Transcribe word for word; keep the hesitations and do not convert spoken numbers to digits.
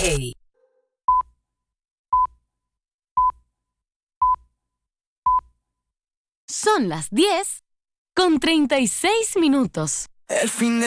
Hey. Son las diez con treinta y seis minutos. El fin de